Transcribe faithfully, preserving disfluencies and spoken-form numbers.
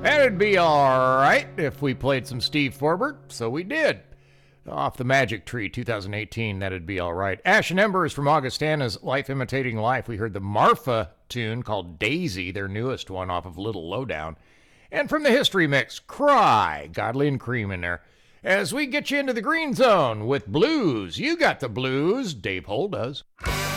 That'd be alright if we played some Steve Forbert, so we did. Off the Magic Tree, two thousand eighteen, That'd Be Alright. Ash and Embers from Augustana's Life Imitating Life. We heard the Marfa tune called Daisy, their newest one off of Little Lowdown. And from the History Mix, Cry, Godley and Cream in there. As we get you into the green zone with blues. You got the blues, Dave Hull does.